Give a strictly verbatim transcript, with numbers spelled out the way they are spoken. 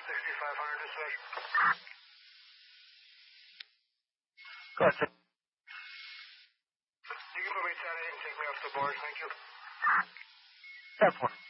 sixty-five hundred dispatch. Go ahead, sir. You can put me ten eight and take me off the board, thank you. ten four.